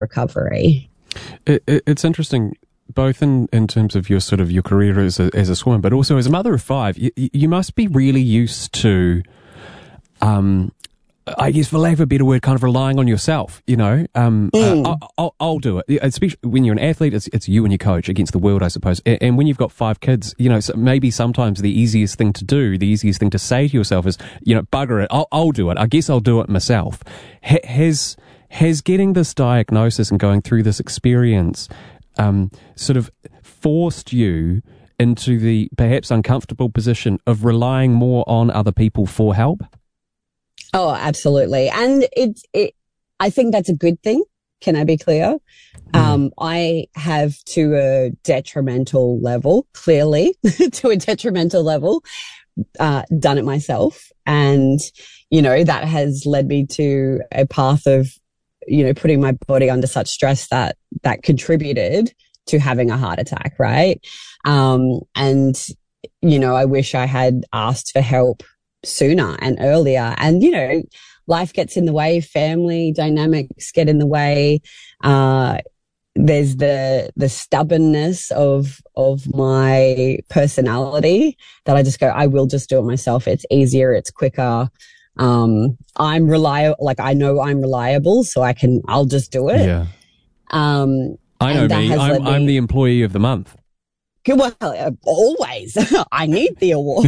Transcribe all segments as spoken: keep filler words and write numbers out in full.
recovery. It, it, it's interesting, both in, in terms of your sort of your career as a, as a swimmer, but also as a mother of five. You, you must be really used to, um, I guess, for lack of a better word, kind of relying on yourself. You know, um, mm. uh, I'll, I'll, I'll do it. Especially when you're an athlete, it's, it's you and your coach against the world, I suppose. And, and when you've got five kids, you know, so maybe sometimes the easiest thing to do, the easiest thing to say to yourself is, you know, bugger it. I'll, I'll do it. I guess I'll do it myself. H- has has getting this diagnosis and going through this experience um, sort of forced you into the perhaps uncomfortable position of relying more on other people for help? Oh, absolutely. And it, it, I think that's a good thing. Can I be clear? Mm. Um, I have to a detrimental level, clearly to a detrimental level, uh, done it myself. And, you know, that has led me to a path of, you know, putting my body under such stress that that contributed to having a heart attack. Right. Um, and, you know, I wish I had asked for help sooner and earlier. And, you know, life gets in the way, family dynamics get in the way. Uh, there's the, the stubbornness of, of my personality that I just go, I will just do it myself. It's easier. It's quicker. Um, I'm reliable. Like I know I'm reliable, so I can, I'll just do it. Yeah. Um, I know me. I'm, me. I'm the employee of the month. Well, uh, always. I need the awards.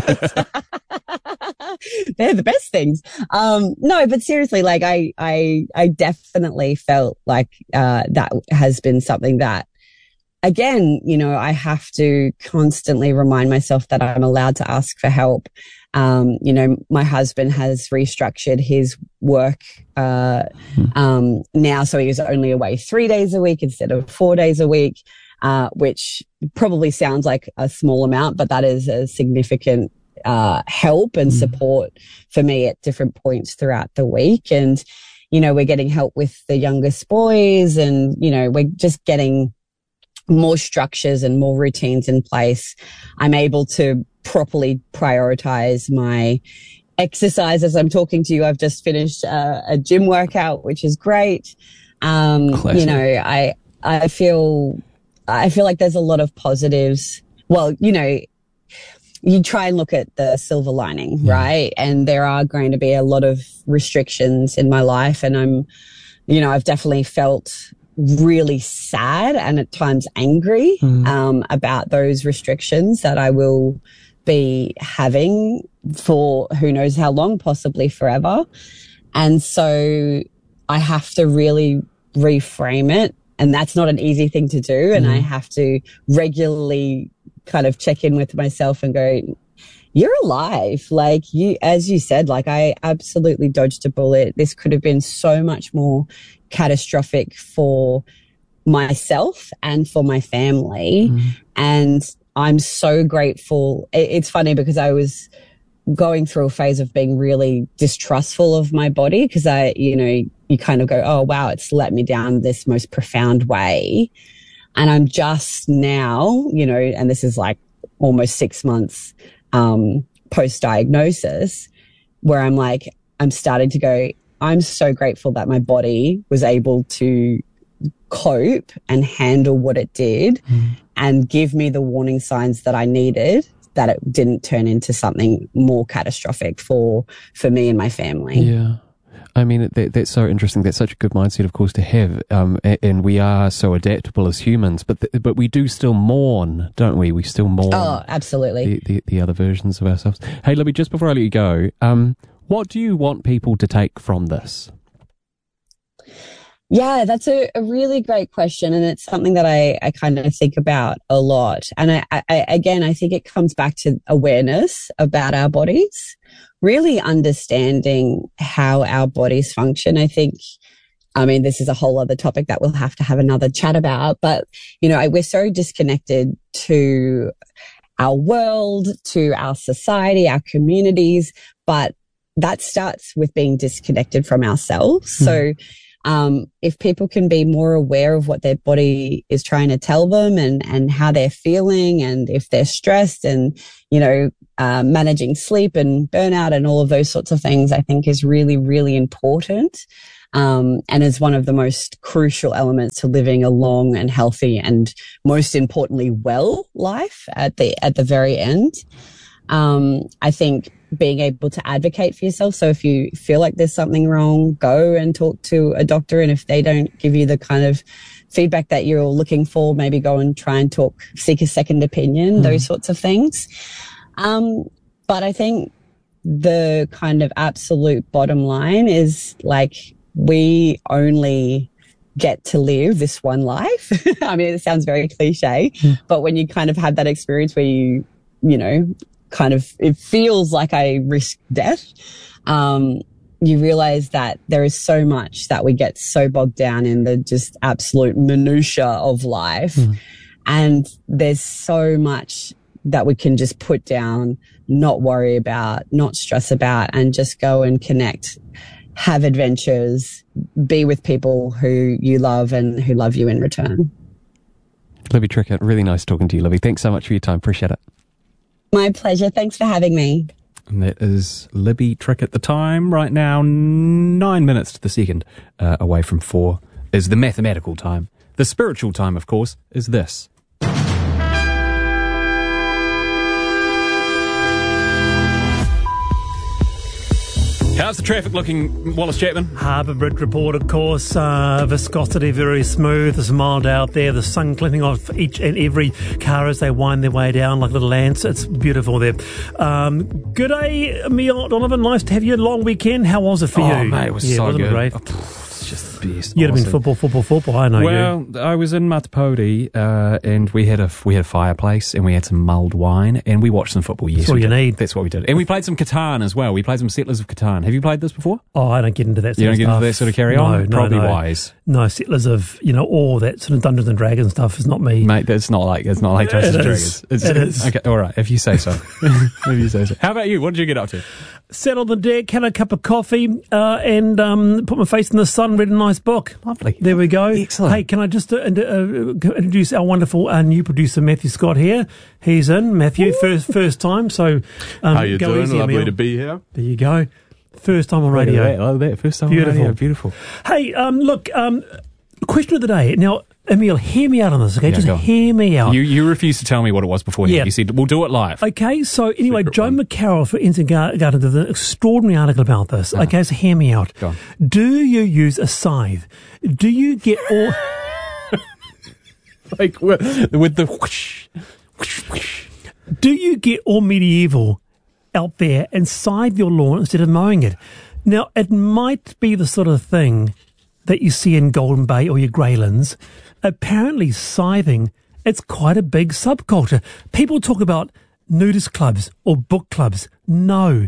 They're the best things. Um, no, but seriously, like I, I, I definitely felt like, uh, that has been something that, again, you know, I have to constantly remind myself that I'm allowed to ask for help. Um, you know, my husband has restructured his work, uh, um, now. So he is only away three days a week instead of four days a week. Uh, which probably sounds like a small amount, but that is a significant uh, help and support for me at different points throughout the week. And, you know, we're getting help with the youngest boys and, you know, we're just getting more structures and more routines in place. I'm able to properly prioritize my exercise as I'm talking to you. I've just finished uh, a gym workout, which is great. Um, you know, I, I feel... I feel like there's a lot of positives. Well, you know, you try and look at the silver lining, yeah. right? And there are going to be a lot of restrictions in my life. And I'm, you know, I've definitely felt really sad and at times angry mm. um, about those restrictions that I will be having for who knows how long, possibly forever. And so I have to really reframe it. And that's not an easy thing to do. And mm. I have to regularly kind of check in with myself and go, you're alive. Like you, as you said, like I absolutely dodged a bullet. This could have been so much more catastrophic for myself and for my family. Mm. And I'm so grateful. It's funny because I was going through a phase of being really distrustful of my body because I, you know, you kind of go, oh, wow, it's let me down this most profound way. And I'm just now, you know, and this is like almost six months um, post-diagnosis where I'm like, I'm starting to go, I'm so grateful that my body was able to cope and handle what it did mm. and give me the warning signs that I needed, that it didn't turn into something more catastrophic for, for me and my family. Yeah. I mean, that, that's so interesting. That's such a good mindset, of course, to have. Um, and, and we are so adaptable as humans, but th- but we do still mourn, don't we? We still mourn. Oh, absolutely. The, the, the other versions of ourselves. Hey, Libby, just before I let you go, um, what do you want people to take from this? Yeah, that's a, a really great question. And it's something that I, I kind of think about a lot. And I, I, again, I think it comes back to awareness about our bodies, really understanding how our bodies function. I think, I mean, this is a whole other topic that we'll have to have another chat about, but, you know, we're so disconnected to our world, to our society, our communities, but that starts with being disconnected from ourselves. Mm. So, Um, if people can be more aware of what their body is trying to tell them and, and how they're feeling and if they're stressed and, you know, uh, managing sleep and burnout and all of those sorts of things, I think is really, really important. Um, and is one of the most crucial elements to living a long and healthy and, most importantly, well life at the at the very end. Um, I think being able to advocate for yourself. So if you feel like there's something wrong, go and talk to a doctor. And if they don't give you the kind of feedback that you're looking for, maybe go and try and talk, seek a second opinion, mm. those sorts of things. Um, but I think the kind of absolute bottom line is like, we only get to live this one life. I mean, it sounds very cliche, mm. but when you kind of have that experience where you, you know, kind of, it feels like I risk death, um, you realize that there is so much that we get so bogged down in the just absolute minutia of life. Mm. And there's so much that we can just put down, not worry about, not stress about, and just go and connect, have adventures, be with people who you love and who love you in return. Libby Trickett, really nice talking to you, Libby. Thanks so much for your time. Appreciate it. My pleasure. Thanks for having me. And that is Libby Trickett. The time right now, nine minutes to the second uh, away from four, is the mathematical time. The spiritual time, of course, is this. How's the traffic looking, Wallace Chapman? Harbour Bridge report, of course. Uh, viscosity very smooth. It's mild out there. The sun glinting off each and every car as they wind their way down like little ants. It's beautiful there. Um, good day, Emil Donovan. Nice to have you. Long weekend. How was it for oh, you? Oh, mate, it was yeah, so wasn't good. It great? Oh, it's just the best. You'd have awesome. been football, football, football. I know well, you. I was in Matapodi, uh, and we had a we had a fireplace, and we had some mulled wine, and we watched some football. Yes, that's what we you did. need. That's what we did, and we played some Catan as well. We played some Settlers of Catan. Have you played this before? Oh, I don't get into that. Sort you don't of get stuff. into that sort of carry no, on. No, Probably no. wise. No, Settlers of you know all that sort of Dungeons and Dragons stuff is not me, mate. That's not like it's not like Dungeons and Dragons. It's, it is. Okay, all right. If you say so. If you say so. How about you? What did you get up to? Sat on the deck, had a cup of coffee, uh, and um, put my face in the sun, read a nice book. Lovely. There we go. Excellent. Hey, can I just uh, uh, introduce our wonderful uh, new producer, Matthew Scott here. He's in. Matthew, Ooh. first first time. So, um, how you go doing? easy, Lovely Emil. to be here. There you go. First time on radio. That, love that. First time beautiful. on radio. Beautiful. Hey, um, look, um, question of the day. Now, Emil, hear me out on this, okay? Yeah, just hear me out. You you refused to tell me what it was before. Yeah. You said, we'll do it live. Okay, so anyway, Secret Joe one. McCarroll for Ensign Garden did an extraordinary article about this. Uh-huh. Okay, so hear me out. Go on. Do you use a scythe? Do you get all... like with, with the whoosh, whoosh, whoosh. Do you get all medieval out there and scythe your lawn instead of mowing it? Now, it might be the sort of thing that you see in Golden Bay or your Greylands. Apparently, scything, it's quite a big subculture. People talk about nudist clubs or book clubs. No.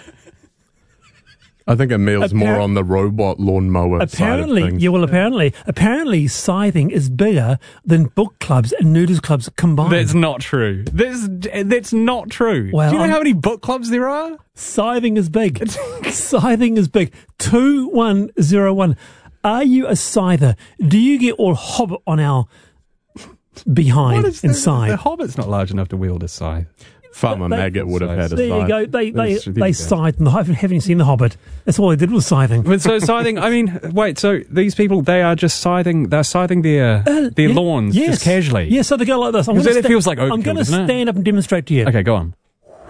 I think Emil's Appar- more on the robot lawnmower Apparently, side of things. yeah, well, apparently, apparently scything is bigger than book clubs and nudist clubs combined. That's not true. That's, that's not true. Well, Do you know I'm- how many book clubs there are? Scything is big. Scything is big. two one zero one. Are you a scyther? Do you get all hobbit on our behind What is and the, scythe? the Hobbit's not large enough to wield a scythe. Farmer They- Maggot would have had a There you scythe. go. They they That's- there they you go. scythed. in the Hobbit. Haven't you seen the Hobbit? That's all they did was scything. But so scything, I mean, wait, so these people, they are just scything, they're scything their, Uh, their yeah, lawns yes. just casually. Yeah, so they go like this. I'm Because gonna that feels like I'm overkill, going to doesn't it? stand up and demonstrate to you. Okay, go on.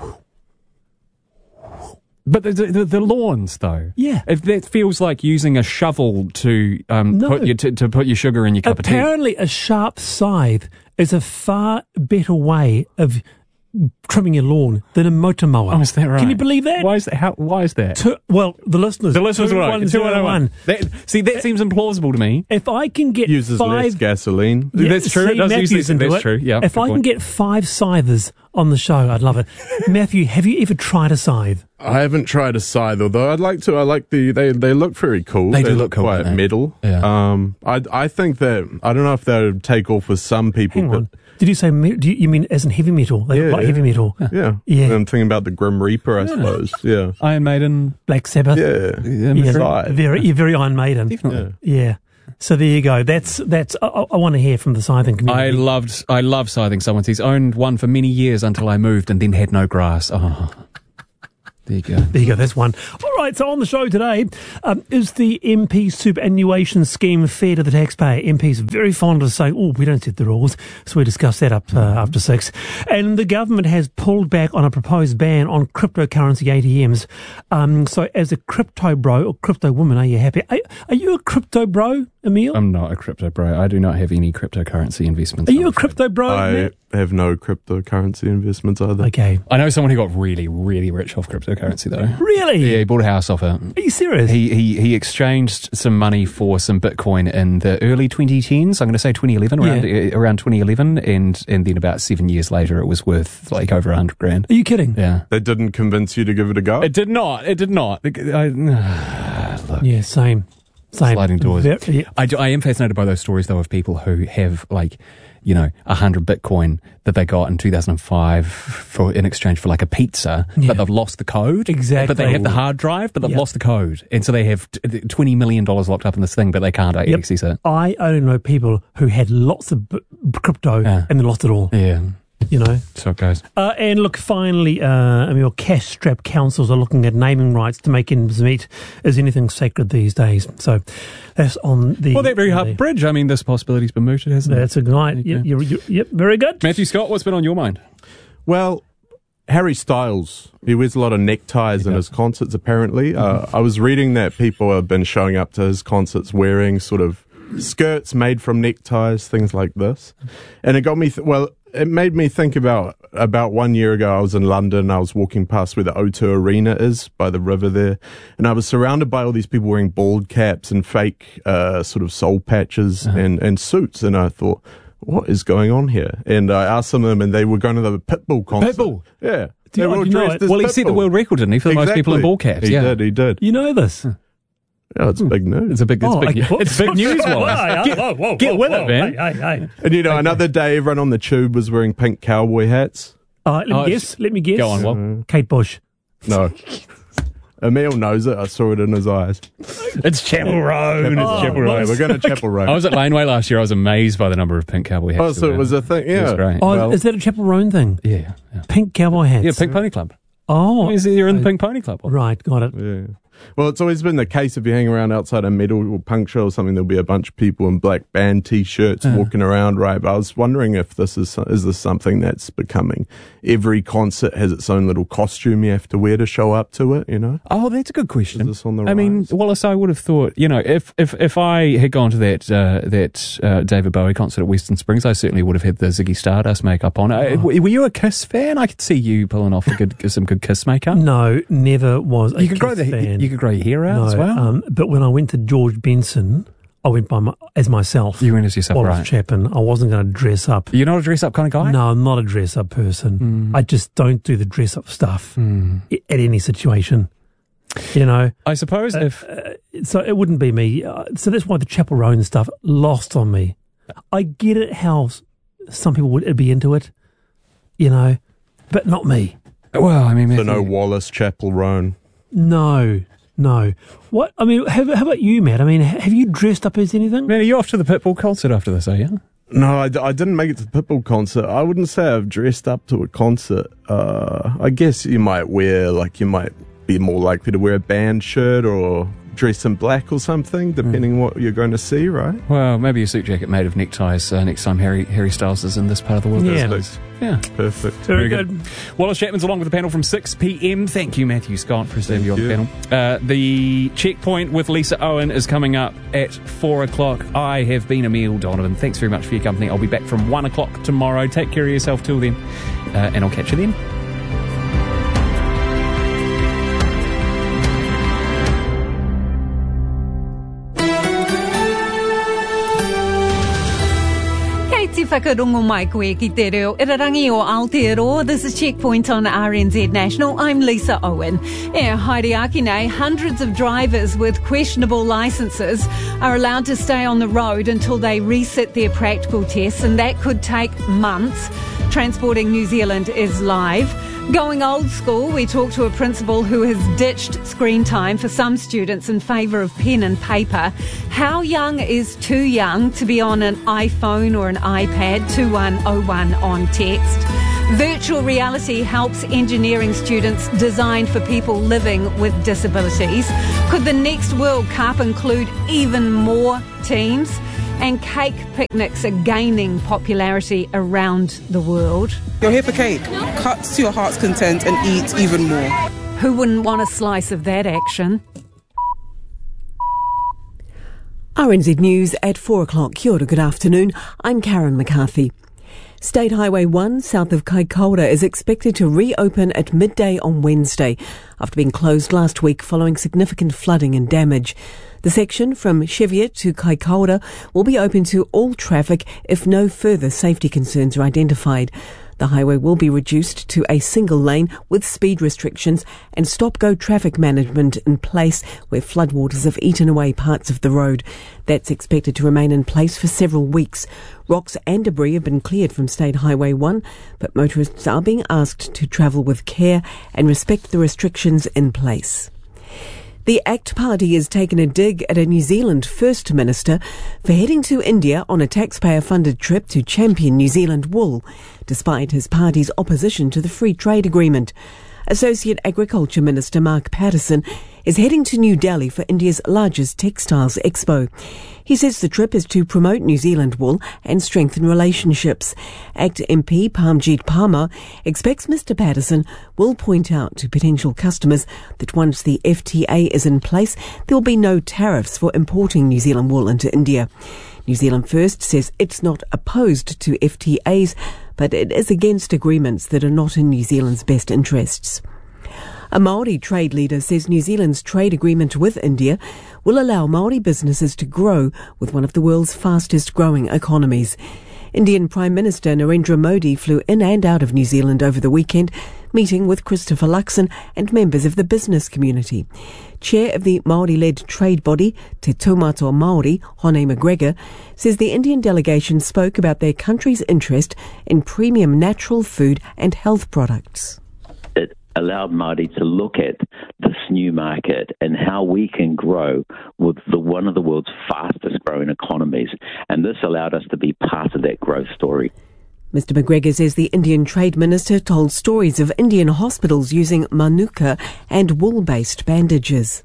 But the, the, the lawns, though. Yeah. If that feels like using a shovel to um No. put your to, to put your sugar in your cup Apparently, a sharp scythe is a far better way of trimming your lawn than a motor mower. of tea. Oh, is that right? Can you believe that? Why is that? How? Why is that? Two, well, the listeners. The listeners two were right. one zero one. That, see, that seems implausible to me. If I can get Uses less five, gasoline. Yeah, That's true. see, It does use Matthew's this- into that's it. true. Yeah, If good I can point. get five scythers on the show, I'd love it. Matthew, have you ever tried a scythe? I haven't tried a scythe, although I'd like to. I like the they. They look very cool. They do look cool, quite don't they? metal. Yeah. Um. I I think that I don't know if they would take off with some people, Hang but on. Did you say, me- do you, you mean as in heavy metal? They Yeah, look like yeah. heavy metal. yeah. Yeah. I'm thinking about the Grim Reaper, I suppose. Yeah. Iron Maiden. Black Sabbath. Yeah. Yeah, Yeah, Scythe. very, you're very Iron Maiden. Definitely. Yeah. Yeah. So there you go. That's, that's, I, I want to hear from the scything I community. loved, I love scything someone. He's owned one for many years until I moved and then had no grass. Oh, There you go. There you go, that's one. All right, so on the show today, um, is the M P superannuation scheme fair to the taxpayer? M Ps are very fond of saying, oh, we don't set the rules, so we discuss that up uh, after six. And the government has pulled back on a proposed ban on cryptocurrency A T Ms. Um, so as a crypto bro or crypto woman, are you happy? Are, are you a crypto bro, Emil? I'm not a crypto bro. I do not have any cryptocurrency investments. Are you a crypto bro? I Matt? have no cryptocurrency investments either. Okay. I know someone who got really, really rich off cryptocurrency, though. Really? Yeah, he bought a house off it. Are you serious? He, he he exchanged some money for some Bitcoin in the early twenty tens. I'm going to say twenty eleven, around Yeah. uh, around twenty eleven, and and then about seven years later, it was worth like over a hundred grand. Are you kidding? Yeah, They didn't convince you to give it a go? it did not. It did not. I, look, Yeah, same. Same. sliding doors. Ver- yeah. I, do- I am fascinated by those stories though of people who have like, you know, a hundred Bitcoin that they got in two thousand five for in exchange for like a pizza, Yeah. but they've lost the code. Exactly. But they have the hard drive, but they've Yep. lost the code, and so they have t- twenty million dollars locked up in this thing, but they can't Yep. access it. I only know people who had lots of b- crypto Yeah. and then lost it all, Yeah, you know. so it goes. Uh, and look, finally, uh, I mean, your cash-strapped councils are looking at naming rights to make ends meet. Is anything sacred these days? So that's on the... Well, that very the- hard bridge. I mean, this possibility's been mooted, hasn't it? That's a night. Okay. Yep, you're, you're, yep, very good. Matthew Scott, what's been on your mind? Well, Harry Styles, he wears a lot of neckties in his concerts, apparently. Uh, I was reading that people have been showing up to his concerts wearing sort of skirts made from neckties, things like this. And it got me, th- well, it made me think about, about one year ago, I was in London, I was walking past where the O two Arena is, by the river there, and I was surrounded by all these people wearing bald caps and fake, uh, sort of soul patches Uh-huh. and, and suits, and I thought, what is going on here? And I asked some of them, and they were going to the Pitbull concert. Pitbull? Yeah. Do you- They were all do you know dressed it? as Well, he set the Pitbull. world record, didn't he, for the most people in ball caps? He yeah. did, he did. You know this? Yeah, it's big news. It's a big, it's Oh, big, I- news. it's big news, Whoa, Wallace. Get, whoa, whoa, get whoa, with whoa. it, man. Hey, hey, hey. And you know, another day, everyone on the tube was wearing pink cowboy hats. Uh, let me Oh, guess. Let me guess. Go on, Will. Kate Bush. No. Emil knows it. I saw it in his eyes. It's Chapel Road. It's Oh, Chapel Right, Road. we're going to Chapel Road. I was at Laneway last year. I was amazed by the number of pink cowboy hats. Oh, so it was a thing. Yeah. It was great. Oh, Well, is that a Chapel Roan thing? Yeah. Yeah, Pink cowboy hats. yeah Pink Pony Club. Oh, You're in the Pink Pony Club. right. Got it. yeah. Well, it's always been the case if you hang around outside a metal or punk show or something, there'll be a bunch of people in black band T-shirts Uh-huh. walking around, right? But I was wondering if this is is this something that's becoming every concert has its own little costume you have to wear to show up to it, you know? Oh, that's a good question. Is this on the I mean, rise? Wallace, I would have thought, you know, if if, if I had gone to that uh, that uh, David Bowie concert at Western Springs, I certainly would have had the Ziggy Stardust makeup on. Uh, w Were you a Kiss fan? I could see you pulling off a good, some good Kiss makeup. No, never was a You could grow Kiss the fan. you could grow your hair out no, as well. um, but when I went to George Benson, I went by my, as myself. You went as yourself, Wallace right? Chapman. I wasn't going to dress up. You're not a dress up kind of guy. No, I'm not a dress up person. I just don't do the dress up stuff Hmm. i- at any situation. You know, I suppose if so it wouldn't be me. Uh, so that's why the Chapel Roan stuff lost on me. I get it how s- some people would be into it, you know, but not me. well, I mean, So Matthew, no Wallace Chapel Roan. No, no. What I mean, how, how about you, Matt? I mean, ha- have you dressed up as anything? man, are you off to the Pitbull concert after this? Are you? No, I, d- I didn't make it to the Pitbull concert. I wouldn't say I've dressed up to a concert. Uh, I guess you might wear, like, you might be more likely to wear a band shirt or dress in black or something, depending what you're going to see, right? Well, maybe a suit jacket made of neckties uh, next time Harry Harry Styles is in this part of the world. Yeah. Perfect. Yeah. Perfect. Very good. Wallace Chapman's along with the panel from six p.m. Thank you, Matthew Scott, for staying on the you. panel. Uh, the Checkpoint with Lisa Owen is coming up at four o'clock. I have been Emil Donovan. Thanks very much for your company. I'll be back from one o'clock tomorrow. Take care of yourself till then, uh, and I'll catch you then. Te whakarongo mai koe ki te reo Irarangi o Aotearoa. This is Checkpoint on R N Z National. I'm Lisa Owen. E haere aki nei, hundreds of drivers with questionable licences are allowed to stay on the road until they resit their practical tests, and that could take months. Transporting New Zealand is live. Going old school, we talk to a principal who has ditched screen time for some students in favour of pen and paper. How young is too young to be on an iPhone or an iPad? two one oh one on text. Virtual reality helps engineering students design for people living with disabilities. Could the next World Cup include even more teams? And cake picnics are gaining popularity around the world. You're here for cake. Cut to your heart's content and eat even more. Who wouldn't want a slice of that action? R N Z News at four o'clock. Kia ora, good afternoon. I'm Karen McCarthy. State Highway one south of Kaikoura is expected to reopen at midday on Wednesday after being closed last week following significant flooding and damage. The section from Cheviot to Kaikoura will be open to all traffic if no further safety concerns are identified. The highway will be reduced to a single lane with speed restrictions and stop-go traffic management in place where floodwaters have eaten away parts of the road. That's expected to remain in place for several weeks. Rocks and debris have been cleared from State Highway one, but motorists are being asked to travel with care and respect the restrictions in place. The ACT Party has taken a dig at a New Zealand First Minister for heading to India on a taxpayer-funded trip to champion New Zealand wool, despite his party's opposition to the free trade agreement. Associate Agriculture Minister Mark Patterson is heading to New Delhi for India's largest textiles expo. He says the trip is to promote New Zealand wool and strengthen relationships. ACT M P Parmjit Parmar expects Mr Patterson will point out to potential customers that once the F T A is in place, there will be no tariffs for importing New Zealand wool into India. New Zealand First says it's not opposed to F T As, but it is against agreements that are not in New Zealand's best interests. A Māori trade leader says New Zealand's trade agreement with India will allow Māori businesses to grow with one of the world's fastest growing economies. Indian Prime Minister Narendra Modi flew in and out of New Zealand over the weekend, meeting with Christopher Luxon and members of the business community. Chair of the Māori-led trade body, Te Taumato Māori, Hone McGregor, says the Indian delegation spoke about their country's interest in premium natural food and health products. It allowed Māori to look at this new market and how we can grow with the one of the world's fastest growing economies, and this allowed us to be part of that growth story. Mister McGregor says the Indian Trade Minister told stories of Indian hospitals using manuka and wool-based bandages.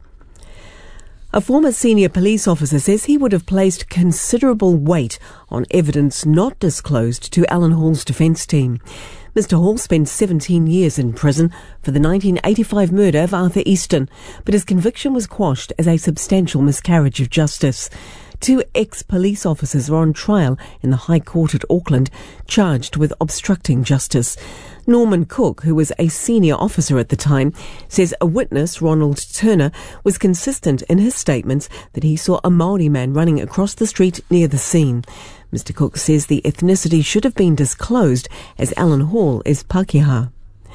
A former senior police officer says he would have placed considerable weight on evidence not disclosed to Alan Hall's defence team. Mister Hall spent seventeen years in prison for the nineteen eighty-five murder of Arthur Easton, but his conviction was quashed as a substantial miscarriage of justice. Two ex-police officers are on trial in the High Court at Auckland, charged with obstructing justice. Norman Cook, who was a senior officer at the time, says a witness, Ronald Turner, was consistent in his statements that he saw a Māori man running across the street near the scene. Mister Cook says the ethnicity should have been disclosed as Alan Hall is Pākehā.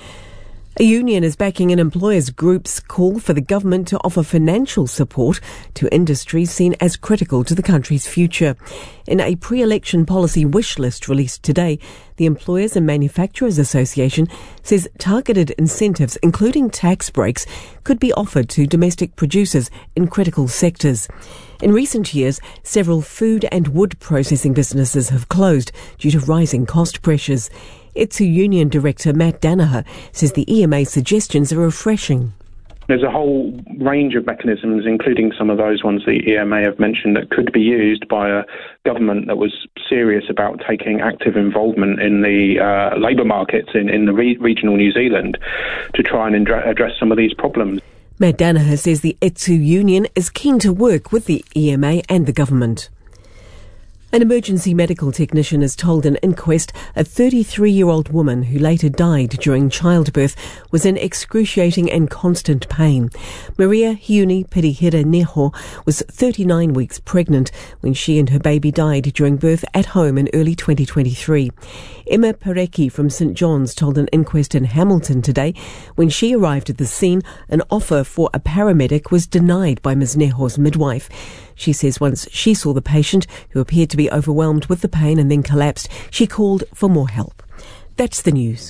A union is backing an employers' group's call for the government to offer financial support to industries seen as critical to the country's future. In a pre-election policy wish list released today, the Employers and Manufacturers Association says targeted incentives, including tax breaks, could be offered to domestic producers in critical sectors. In recent years, several food and wood processing businesses have closed due to rising cost pressures. I T U Union Director Matt Danaher says the E M A suggestions are refreshing. There's a whole range of mechanisms, including some of those ones the E M A have mentioned, that could be used by a government that was serious about taking active involvement in the uh, labour markets in, in the re- regional New Zealand to try and indra- address some of these problems. Matt Danaher says the I T U Union is keen to work with the E M A and the government. An emergency medical technician has told an inquest a thirty-three-year-old woman who later died during childbirth was in excruciating and constant pain. Maria Hiuni Pirihira Neho was thirty-nine weeks pregnant when she and her baby died during birth at home in early twenty twenty-three. Emma Parecki from St John's told an inquest in Hamilton today when she arrived at the scene, an offer for a paramedic was denied by Miz Neho's midwife. She says once she saw the patient, who appeared to be overwhelmed with the pain and then collapsed, she called for more help. That's the news.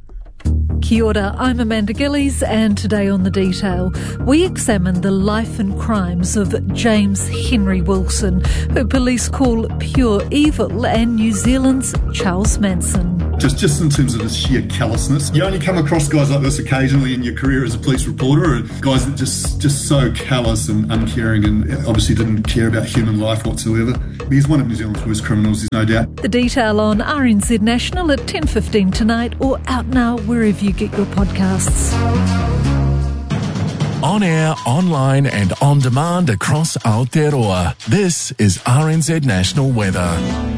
Kia ora, I'm Amanda Gillies, and today on The Detail, we examine the life and crimes of James Henry Wilson, who police call pure evil, and New Zealand's Charles Manson. Just, just in terms of the sheer callousness. You only come across guys like this occasionally in your career as a police reporter, or guys that just, just so callous and uncaring and obviously didn't care about human life whatsoever. He's one of New Zealand's worst criminals, there's no doubt. The detail on R N Z National at ten fifteen tonight, or out now wherever you get your podcasts. On air, online and on demand across Aotearoa. This is R N Z National Weather.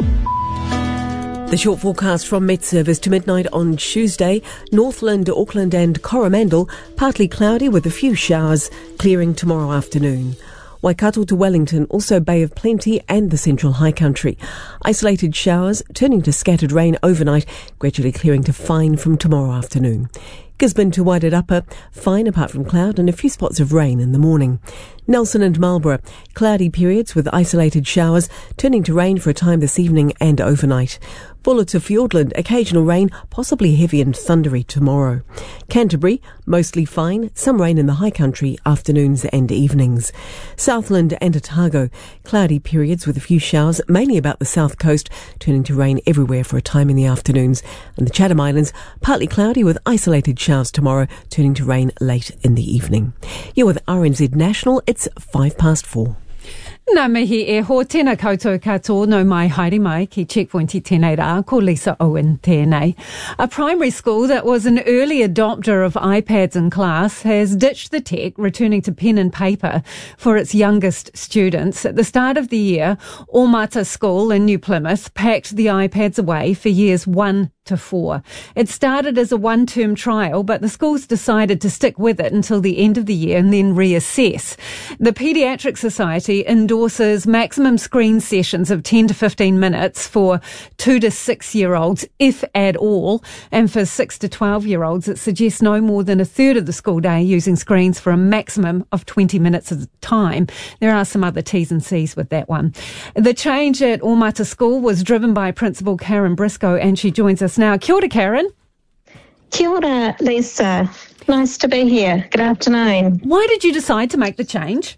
The short forecast from Met Service to midnight on Tuesday. Northland, Auckland and Coromandel, partly cloudy with a few showers, clearing tomorrow afternoon. Waikato to Wellington, also Bay of Plenty and the Central High Country. Isolated showers, turning to scattered rain overnight, gradually clearing to fine from tomorrow afternoon. Gisborne to Wairarapa, fine apart from cloud and a few spots of rain in the morning. Nelson and Marlborough, cloudy periods with isolated showers, turning to rain for a time this evening and overnight. Buller to Fiordland, occasional rain, possibly heavy and thundery tomorrow. Canterbury, mostly fine, some rain in the high country, afternoons and evenings. Southland and Otago, cloudy periods with a few showers, mainly about the south coast, turning to rain everywhere for a time in the afternoons. And the Chatham Islands, partly cloudy with isolated showers tomorrow, turning to rain late in the evening. You're with R N Z National, it's five past four. Nā mihi e ho tēnā koutou katoa no mai haere mai ki Checkpoint i tēnei rā, ko Lisa Owen tēnei. A primary school that was an early adopter of iPads in class has ditched the tech, returning to pen and paper for its youngest students. At the start of the year, Ormata School in New Plymouth packed the iPads away for years one to four. It started as a one-term trial, but the schools decided to stick with it until the end of the year and then reassess. The Paediatric Society endorses maximum screen sessions of ten to fifteen minutes for two to six-year-olds, if at all, and for six to twelve-year-olds, it suggests no more than a third of the school day using screens for a maximum of twenty minutes at a time. There are some other T's and C's with that one. The change at Ormata School was driven by Principal Karen Briscoe, and she joins us now. Kia ora, Karen. Kia ora, Lisa. Nice to be here. Good afternoon. Why did you decide to make the change?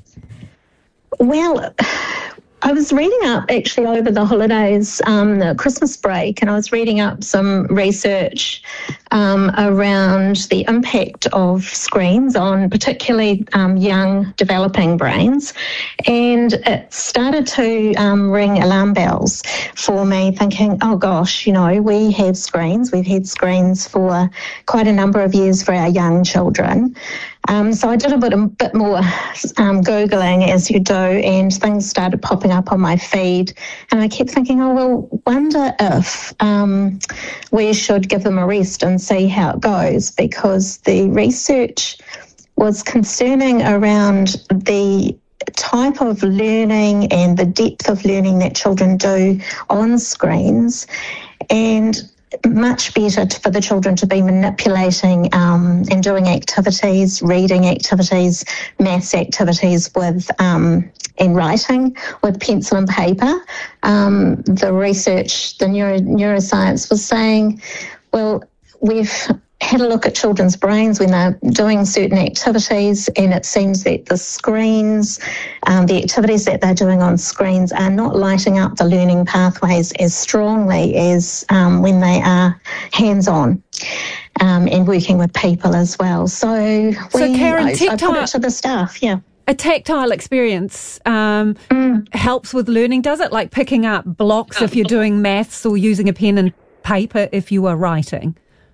Well, I was reading up actually over the holidays, um, the Christmas break, and I was reading up some research um, around the impact of screens on particularly um, young developing brains. And it started to um, ring alarm bells for me, thinking, oh gosh, you know, we have screens. We've had screens for quite a number of years for our young children. Um, so I did a bit, a bit more um, Googling, as you do, and things started popping up on my feed. And I kept thinking, oh, well, wonder if um, we should give them a rest and see how it goes, because the research was concerning around the type of learning and the depth of learning that children do on screens, and much better for the children to be manipulating um, and doing activities, reading activities, maths activities with um, and writing with pencil and paper. Um, the research, the neuro, neuroscience was saying, well, we've had a look at children's brains when they're doing certain activities, and it seems that the screens, um, the activities that they're doing on screens are not lighting up the learning pathways as strongly as um, when they are hands-on um, and working with people as well. So, so we, Karen, I, tactile, I put it to the staff, yeah. A tactile experience um, mm. helps with learning, does it? Like picking up blocks if you're doing maths, or using a pen and paper if you are writing?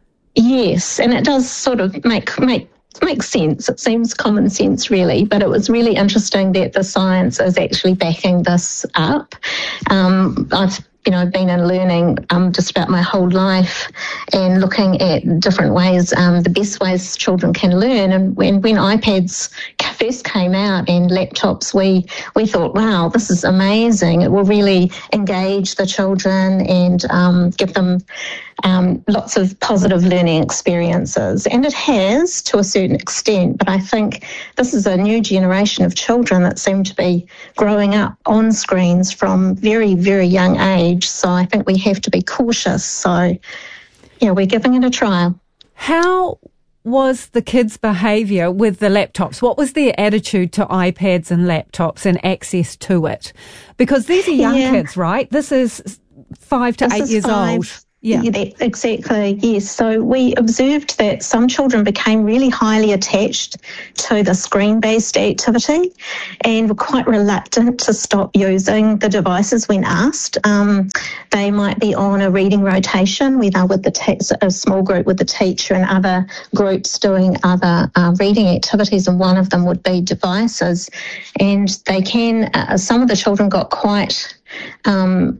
Yes, and it does sort of make make make sense. It seems common sense, really, but it was really interesting that the science is actually backing this up. Um, I've you know been in learning um, just about my whole life, and looking at different ways, um, the best ways children can learn. And when when iPads first came out and laptops, we we thought, wow, this is amazing. It will really engage the children and um, give them um, lots of positive learning experiences. And it has to a certain extent, but I think this is a new generation of children that seem to be growing up on screens from very, very young age. So I think we have to be cautious. So, yeah, we're giving it a trial. How was the kids' behaviour with the laptops? What was their attitude to iPads and laptops and access to it? Because these are young yeah. kids, right? This is five to this eight is years five. old. Yeah. yeah, exactly, yes. So we observed that some children became really highly attached to the screen-based activity and were quite reluctant to stop using the devices when asked. Um, they might be on a reading rotation where they're with the te- a small group with the teacher and other groups doing other uh, reading activities, and one of them would be devices. And they can, uh, some of the children got quite, um,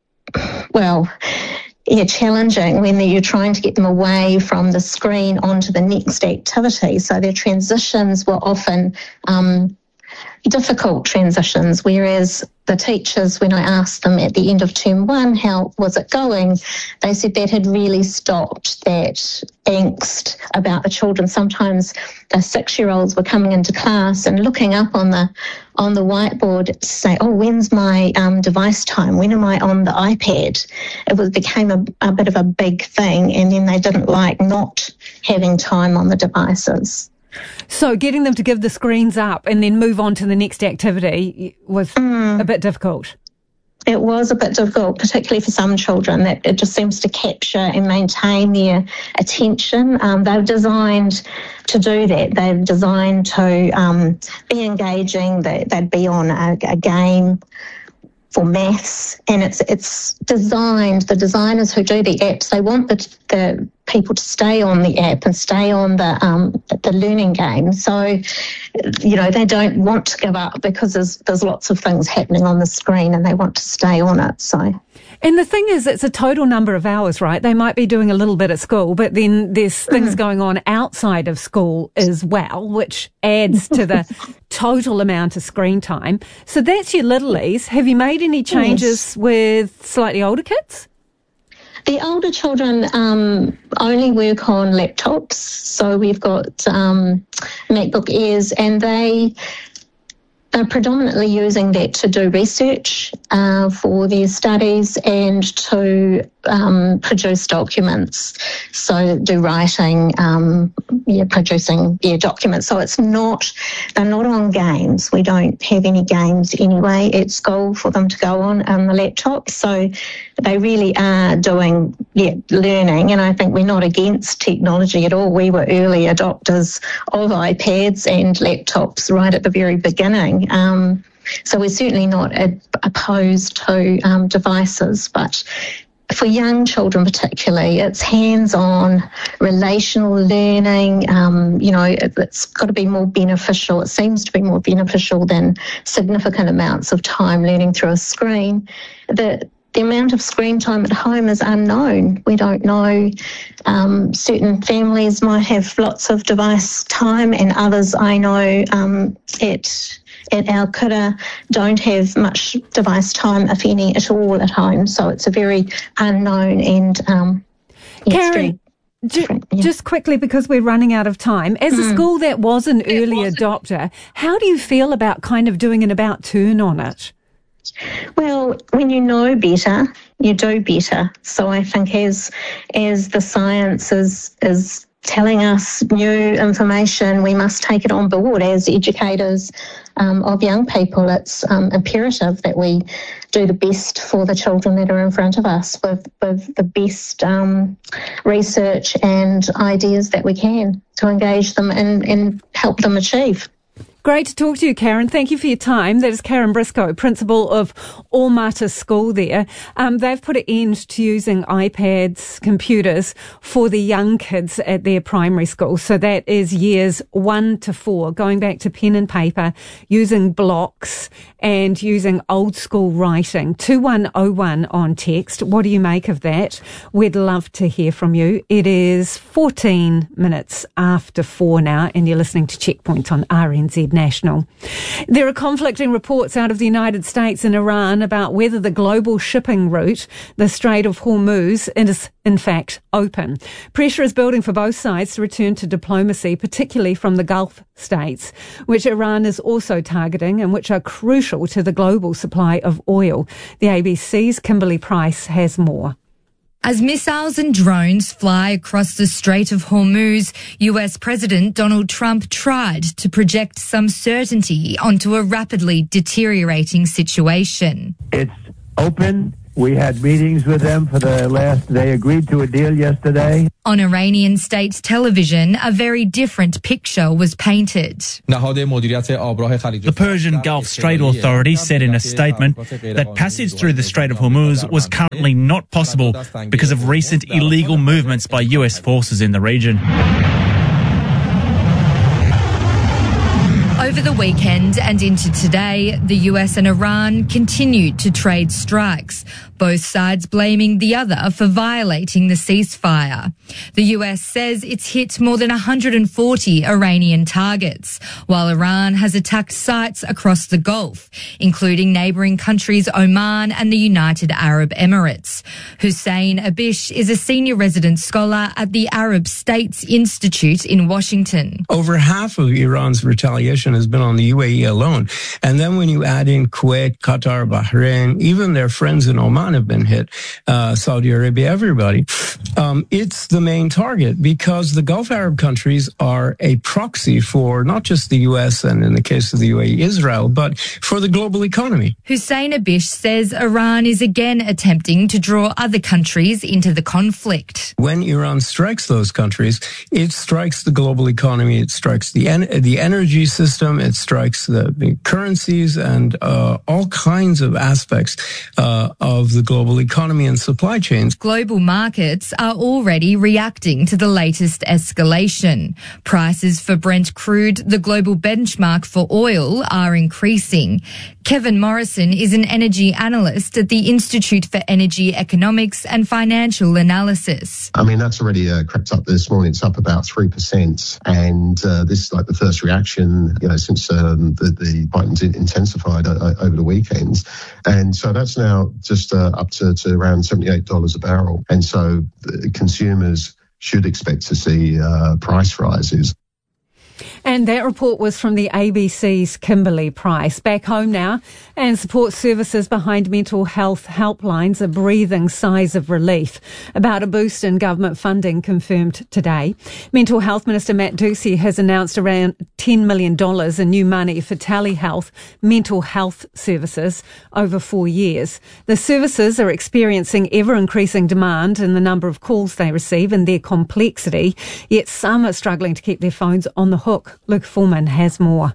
well, yeah, challenging when you're trying to get them away from the screen onto the next activity. So their transitions were often um, difficult transitions, whereas the teachers, when I asked them at the end of term one, how was it going, they said that had really stopped that angst about the children. Sometimes the six-year-olds were coming into class and looking up on the on the whiteboard to say, oh, when's my um, device time? When am I on the iPad? It was became a, a bit of a big thing, and then they didn't like not having time on the devices. So getting them to give the screens up and then move on to the next activity was mm. a bit difficult. It was a bit difficult, particularly for some children, that it just seems to capture and maintain their attention. Um, they're designed to do that. They're designed to um, be engaging. They, they'd be on a, a game for maths, and it's it's designed, the designers who do the apps, they want the, the people to stay on the app and stay on the um, the learning game. So, you know, they don't want to give up because there's there's lots of things happening on the screen and they want to stay on it. So. And the thing is, it's a total number of hours, right? They might be doing a little bit at school, but then there's things going on outside of school as well, which adds to the total amount of screen time. So that's your littlies. Have you made any changes yes. with slightly older kids? The older children um, only work on laptops. So we've got um, MacBook Airs, and they are predominantly using that to do research uh, for their studies and to um, produce documents. So do writing, um, yeah, producing yeah, documents. So it's not, they're not on games. We don't have any games anyway at school for them to go on on the laptop. So they really are doing yeah, learning, and I think we're not against technology at all. We were early adopters of iPads and laptops right at the very beginning. Um, so we're certainly not ad- opposed to um, devices, but for young children particularly, it's hands-on, relational learning. Um, you know, it, it's got to be more beneficial. It seems to be more beneficial than significant amounts of time learning through a screen. The The amount of screen time at home is unknown. We don't know. Um, certain families might have lots of device time, and others I know um, at at our kura don't have much device time, if any, at all at home. So it's a very unknown and um, yeah, Karen, ju- yeah. just quickly, because we're running out of time, as a mm. school that was an early adopter, how do you feel about kind of doing an about turn on it? Well, when you know better, you do better. So I think as as the science is is telling us new information, we must take it on board as educators um, of young people. It's um, imperative that we do the best for the children that are in front of us with, with the best um, research and ideas that we can to engage them and, and help them achieve. Great to talk to you, Karen. Thank you for your time. That is Karen Briscoe, principal of Ormata School there. Um, they've put an end to using iPads, computers, for the young kids at their primary school. So that is years one to four, going back to pen and paper, using blocks and using old school writing. two one oh one on text. What do you make of that? We'd love to hear from you. It is fourteen minutes after four now, and you're listening to Checkpoint on R N Z National. There are conflicting reports out of the United States and Iran about whether the global shipping route, the Strait of Hormuz, is in fact open. Pressure is building for both sides to return to diplomacy, particularly from the Gulf states, which Iran is also targeting and which are crucial to the global supply of oil. The A B C's Kimberly Price has more. As missiles and drones fly across the Strait of Hormuz, U S President Donald Trump tried to project some certainty onto a rapidly deteriorating situation. It's open We had meetings with them for the last, they agreed to a deal yesterday. On Iranian state television, a very different picture was painted. The Persian Gulf Strait Authority said in a statement that passage through the Strait of Hormuz was currently not possible because of recent illegal movements by U S forces in the region. Over the weekend and into today, the U S and Iran continued to trade strikes, both sides blaming the other for violating the ceasefire. The U S says it's hit more than one hundred forty Iranian targets, while Iran has attacked sites across the Gulf, including neighbouring countries Oman and the United Arab Emirates. Hussein Abish is a senior resident scholar at the Arab States Institute in Washington. Over half of Iran's retaliation has been on the U A E alone. And then when you add in Kuwait, Qatar, Bahrain, even their friends in Oman have been hit, uh, Saudi Arabia, everybody. Um, it's the main target because the Gulf Arab countries are a proxy for not just the U S and in the case of the U A E, Israel, but for the global economy. Hussein Abish says Iran is again attempting to draw other countries into the conflict. When Iran strikes those countries, it strikes the global economy, it strikes the en- the energy system, it strikes the, the currencies and uh, all kinds of aspects uh, of the global economy and supply chains. Global markets are already reacting to the latest escalation. Prices for Brent crude, the global benchmark for oil, are increasing. Kevin Morrison is an energy analyst at the Institute for Energy Economics and Financial Analysis. I mean, that's already uh, crept up this morning. It's up about three percent. And uh, this is like the first reaction, you know, since um, the, the fighting's intensified uh, over the weekends. And so that's now just uh, up to, to around seventy-eight dollars a barrel. And so the consumers should expect to see uh, price rises. And that report was from the A B C's Kimberly Price. Back home now, and support services behind mental health helplines are breathing sighs of relief about a boost in government funding confirmed today. Mental Health Minister Matt Ducey has announced around ten million dollars in new money for telehealth mental health services over four years. The services are experiencing ever-increasing demand in the number of calls they receive and their complexity, yet some are struggling to keep their phones on the hook. Luke Foreman has more.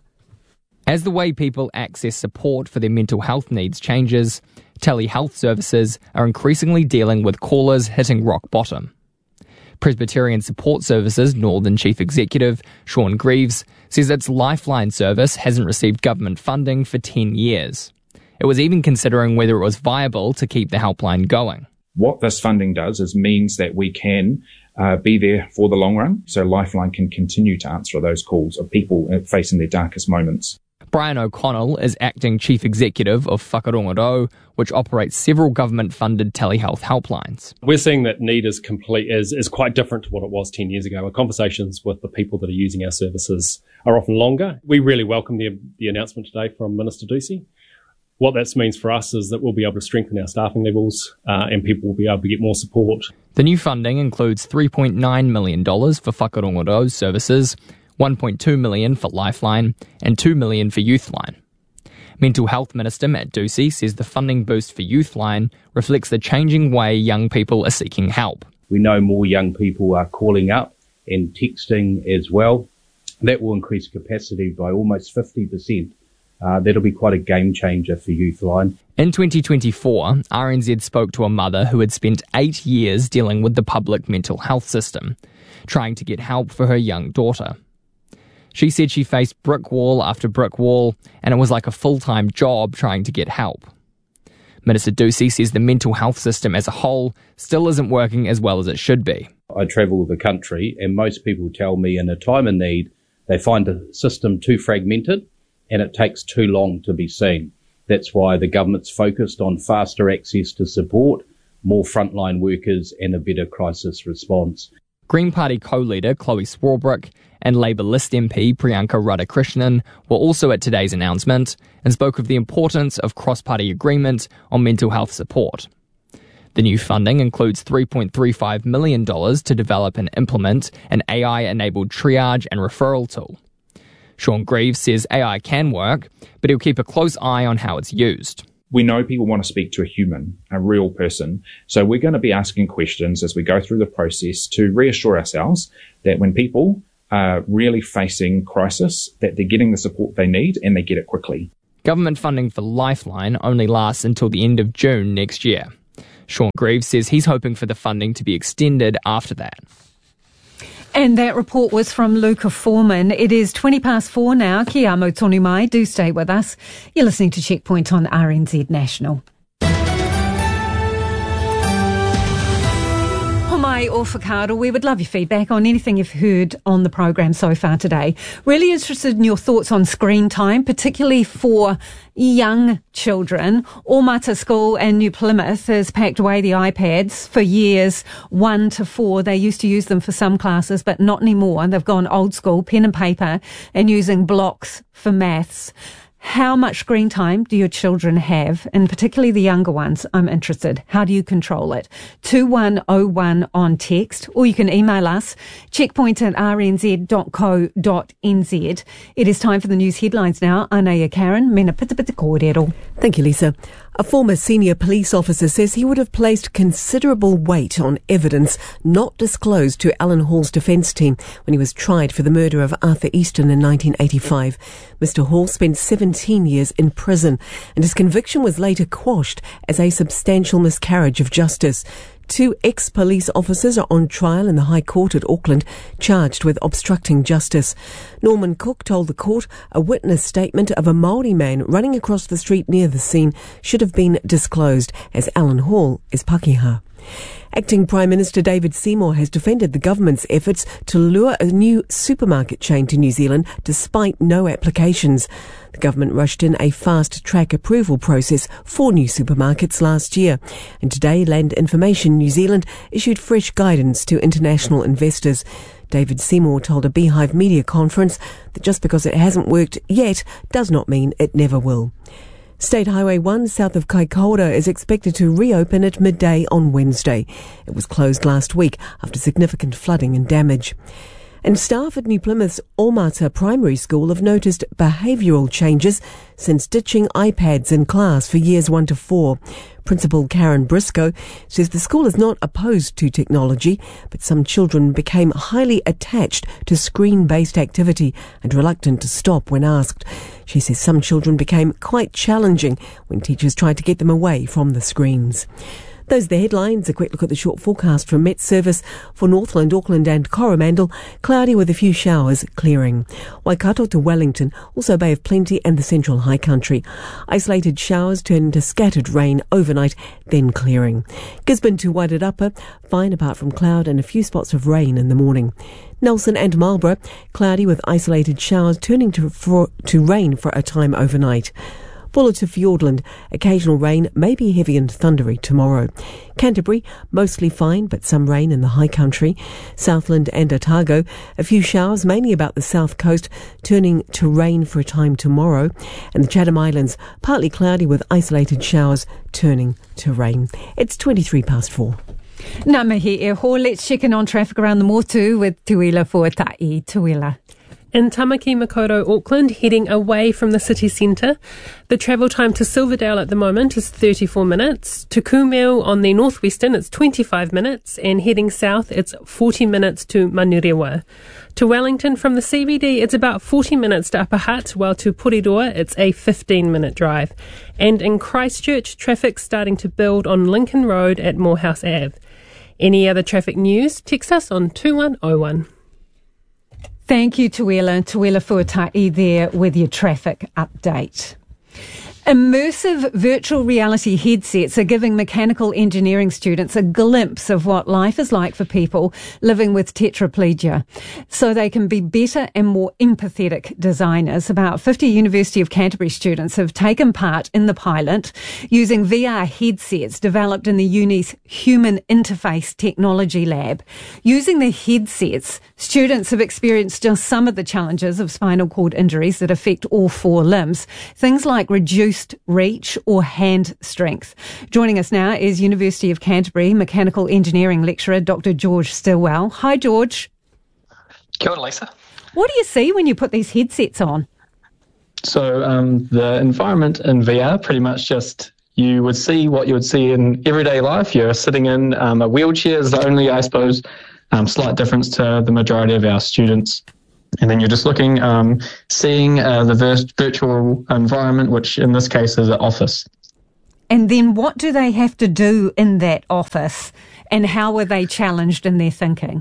As the way people access support for their mental health needs changes, telehealth services are increasingly dealing with callers hitting rock bottom. Presbyterian Support Services Northern Chief Executive Sean Greaves says its Lifeline service hasn't received government funding for ten years. It was even considering whether it was viable to keep the helpline going. What this funding does is means that we can Uh, be there for the long run, so Lifeline can continue to answer those calls of people facing their darkest moments. Brian O'Connell is acting chief executive of Whakarongo, which operates several government-funded telehealth helplines. We're seeing that need is complete is, is quite different to what it was ten years ago. Our conversations with the people that are using our services are often longer. We really welcome the, the announcement today from Minister Ducey. What that means for us is that we'll be able to strengthen our staffing levels uh, and people will be able to get more support. The new funding includes three point nine million dollars for Whakarongo's services, one point two million dollars for Lifeline, and two million dollars for Youthline. Mental Health Minister Matt Ducey says the funding boost for Youthline reflects the changing way young people are seeking help. We know more young people are calling up and texting as well. That will increase capacity by almost fifty percent. Uh, that'll be quite a game changer for Youthline. In twenty twenty-four, R N Z spoke to a mother who had spent eight years dealing with the public mental health system, trying to get help for her young daughter. She said she faced brick wall after brick wall, and it was like a full-time job trying to get help. Minister Ducey says the mental health system as a whole still isn't working as well as it should be. I travel the country, and most people tell me in a time of need, they find the system too fragmented, and it takes too long to be seen. That's why the government's focused on faster access to support, more frontline workers and a better crisis response. Green Party co-leader Chloe Swarbrick and Labour List M P Priyanka Radhakrishnan were also at today's announcement and spoke of the importance of cross-party agreement on mental health support. The new funding includes three point three five million dollars to develop and implement an A I-enabled triage and referral tool. Sean Greaves says A I can work, but he'll keep a close eye on how it's used. We know people want to speak to a human, a real person. So we're going to be asking questions as we go through the process to reassure ourselves that when people are really facing crisis, that they're getting the support they need and they get it quickly. Government funding for Lifeline only lasts until the end of June next year. Sean Greaves says he's hoping for the funding to be extended after that. And that report was from Luca Foreman. It is twenty past four now. Kia amo tonu mai. Do stay with us. You're listening to Checkpoint on R N Z National. Homai or whakaaro, we would love your feedback on anything you've heard on the program so far today. Really interested in your thoughts on screen time, particularly for young children. Ormata School and New Plymouth has packed away the iPads for years one to four. They used to use them for some classes, but not anymore. They've gone old school, pen and paper, and using blocks for maths. How much screen time do your children have, and particularly the younger ones? I'm interested. How do you control it? two one oh one on text, or you can email us, checkpoint at r n z dot co dot n z. It is time for the news headlines now. Anaya Karen, mena pita pita kōrero. Thank you, Lisa. A former senior police officer says he would have placed considerable weight on evidence not disclosed to Alan Hall's defence team when he was tried for the murder of Arthur Easton in nineteen eighty-five. Mister Hall spent seventeen years in prison, and his conviction was later quashed as a substantial miscarriage of justice. Two ex-police officers are on trial in the High Court at Auckland, charged with obstructing justice. Norman Cook told the court a witness statement of a Māori man running across the street near the scene should have been disclosed, as Alan Hall is Pakeha. Acting Prime Minister David Seymour has defended the government's efforts to lure a new supermarket chain to New Zealand despite no applications. The government rushed in a fast-track approval process for new supermarkets last year, and today Land Information New Zealand issued fresh guidance to international investors. David Seymour told a Beehive media conference that just because it hasn't worked yet does not mean it never will. State Highway one south of Kaikoura is expected to reopen at midday on Wednesday. It was closed last week after significant flooding and damage. And staff at New Plymouth's Ormata Primary School have noticed behavioural changes since ditching iPads in class for years one to four. Principal Karen Briscoe says the school is not opposed to technology, but some children became highly attached to screen-based activity and reluctant to stop when asked. She says some children became quite challenging when teachers tried to get them away from the screens. Those are the headlines. A quick look at the short forecast from Met Service for Northland, Auckland and Coromandel. Cloudy with a few showers, clearing. Waikato to Wellington, also Bay of Plenty and the Central High Country. Isolated showers turn into scattered rain overnight, then clearing. Gisborne to Wairarapa, fine apart from cloud and a few spots of rain in the morning. Nelson and Marlborough, cloudy with isolated showers turning to, for, to rain for a time overnight. Buller to Fiordland, occasional rain, may be heavy and thundery tomorrow. Canterbury, mostly fine, but some rain in the high country. Southland and Otago, a few showers, mainly about the south coast, turning to rain for a time tomorrow. And the Chatham Islands, partly cloudy with isolated showers, turning to rain. It's twenty-three past four. Nā mihi e ho, let's check in on traffic around the Motu with Tuila Fuatai. Tuila. In Tamaki Makaurau, Auckland, heading away from the city centre. The travel time to Silverdale at the moment is thirty-four minutes. To Kumeu on the northwestern, it's twenty-five minutes, and heading south, it's forty minutes to Manurewa. To Wellington from the C B D, it's about forty minutes to Upper Hutt, while to Porirua, it's a fifteen minute drive. And in Christchurch, traffic's starting to build on Lincoln Road at Morehouse Avenue. Any other traffic news, text us on two one oh one. Thank you, Tuila. Tuila Fuatai there with your traffic update. Immersive virtual reality headsets are giving mechanical engineering students a glimpse of what life is like for people living with tetraplegia, so they can be better and more empathetic designers. About fifty University of Canterbury students have taken part in the pilot using V R headsets developed in the uni's Human Interface Technology Lab. Using the headsets, students have experienced just some of the challenges of spinal cord injuries that affect all four limbs, things like reduced reach or hand strength. Joining us now is University of Canterbury Mechanical Engineering lecturer Doctor George Stillwell. Hi, George. Kia ora, Lisa. What do you see when you put these headsets on? So um, the environment in V R pretty much just you would see what you would see in everyday life. You're sitting in um, a wheelchair is the only, I suppose, um, slight difference to the majority of our students. And then you're just looking, um, seeing uh, the vir- virtual environment, which in this case is an office. And then what do they have to do in that office, and how are they challenged in their thinking?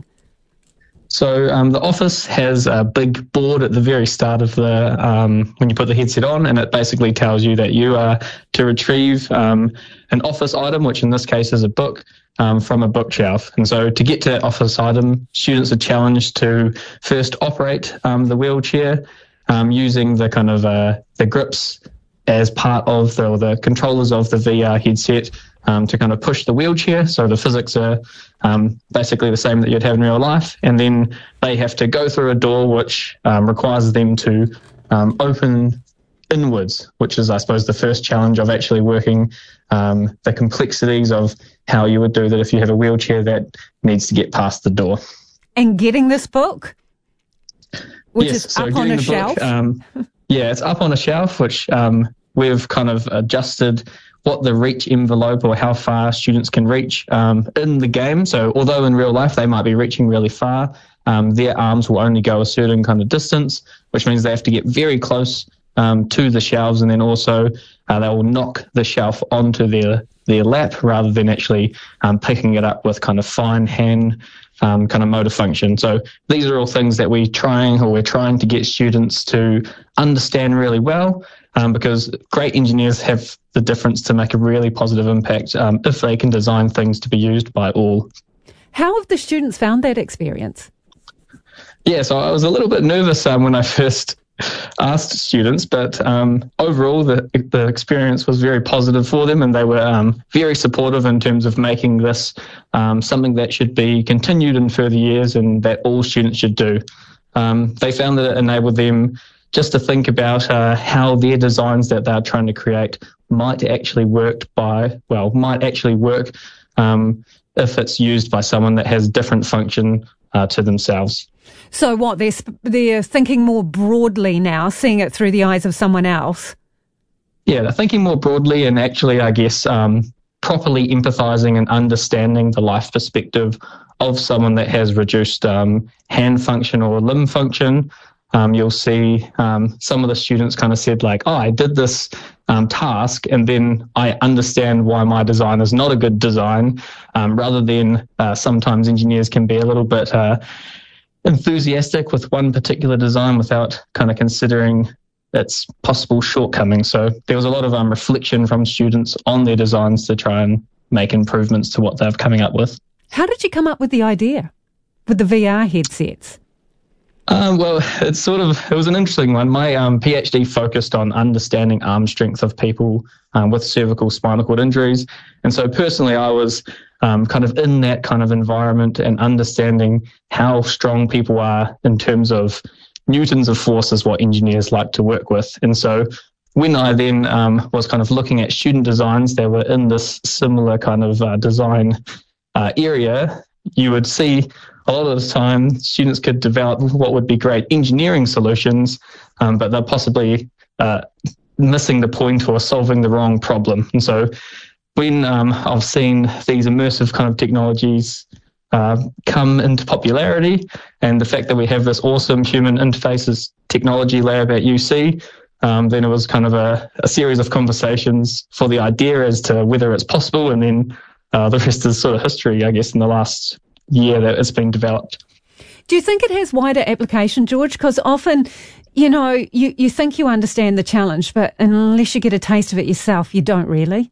So um, the office has a big board at the very start of the, um, when you put the headset on, and it basically tells you that you are to retrieve um, an office item, which in this case is a book, um, from a bookshelf. And so to get to that office item, students are challenged to first operate um, the wheelchair um, using the kind of uh, the grips as part of the, or the controllers of the V R headset um, to kind of push the wheelchair. So the physics are um, basically the same that you'd have in real life. And then they have to go through a door which um, requires them to um, open inwards, which is, I suppose, the first challenge of actually working um, the complexities of how you would do that if you have a wheelchair that needs to get past the door. And getting this book, which yes, is so up on a the shelf? Book, um, yeah, it's up on a shelf, which um, we've kind of adjusted what the reach envelope or how far students can reach um, in the game. So although in real life they might be reaching really far, um, their arms will only go a certain kind of distance, which means they have to get very close um, to the shelves, and then also uh, they will knock the shelf onto their, their lap rather than actually um, picking it up with kind of fine hand um, kind of motor function. So these are all things that we trying or we're trying to get students to understand really well. Um, because great engineers have the difference to make a really positive impact um, if they can design things to be used by all. How have the students found that experience? Yeah, so I was a little bit nervous um, when I first asked students, but um, overall the the experience was very positive for them, and they were um, very supportive in terms of making this um, something that should be continued in further years and that all students should do. Um, they found that it enabled them just to think about uh, how their designs that they're trying to create might actually work by, well, might actually work um, if it's used by someone that has different function uh, to themselves. So what, they're, they're thinking more broadly now, seeing it through the eyes of someone else? Yeah, they're thinking more broadly and actually, I guess, um, properly empathizing and understanding the life perspective of someone that has reduced um, hand function or limb function. Um, you'll see um, some of the students kind of said like, oh, I did this um, task and then I understand why my design is not a good design, um, rather than uh, sometimes engineers can be a little bit uh, enthusiastic with one particular design without kind of considering its possible shortcomings. So there was a lot of um, reflection from students on their designs to try and make improvements to what they're coming up with. How did you come up with the idea with the V R headsets? Um, well, it's sort of, it was an interesting one. My um, PhD focused on understanding arm strength of people um, with cervical spinal cord injuries. And so personally, I was um, kind of in that kind of environment and understanding how strong people are in terms of newtons of force is what engineers like to work with. And so when I then um, was kind of looking at student designs that were in this similar kind of uh, design uh, area, you would see a lot of the time students could develop what would be great engineering solutions, um, but they're possibly uh, missing the point or solving the wrong problem. And so when um, I've seen these immersive kind of technologies uh, come into popularity, and the fact that we have this awesome human interfaces technology lab at U C, um, then it was kind of a, a series of conversations for the idea as to whether it's possible, and then uh, the rest is sort of history, I guess, in the last year that it's been developed. Do you think it has wider application, George? Because often, you know, you, you think you understand the challenge, but unless you get a taste of it yourself, you don't really.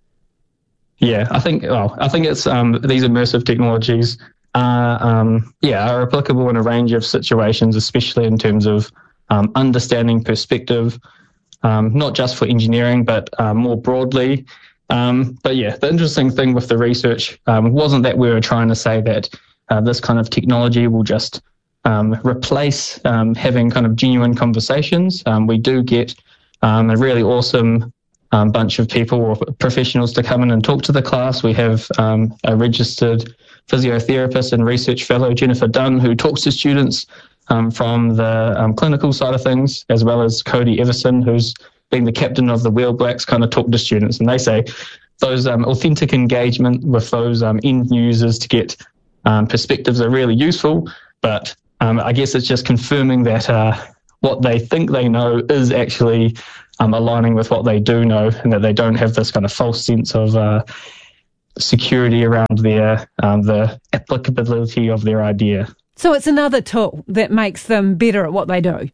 Yeah, I think, well, I think it's um, these immersive technologies are, um, yeah, are applicable in a range of situations, especially in terms of um, understanding perspective, um, not just for engineering, but uh, more broadly. Um, but yeah, the interesting thing with the research um, wasn't that we were trying to say that uh, this kind of technology will just um, replace um, having kind of genuine conversations. Um, we do get um, a really awesome um, bunch of people or professionals to come in and talk to the class. We have um, a registered physiotherapist and research fellow, Jennifer Dunn, who talks to students um, from the um, clinical side of things, as well as Cody Everson, who's being the captain of the Wheel Blacks, kind of talk to students, and they say those um, authentic engagement with those um, end users to get um, perspectives are really useful, but um, I guess it's just confirming that uh, what they think they know is actually um, aligning with what they do know, and that they don't have this kind of false sense of uh, security around their um, the applicability of their idea. So it's another tool that makes them better at what they do.